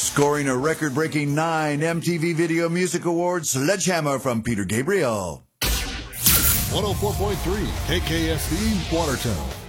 Scoring a record-breaking 9 MTV Video Music Awards, Sledgehammer from Peter Gabriel. 104.3 KKSD Watertown.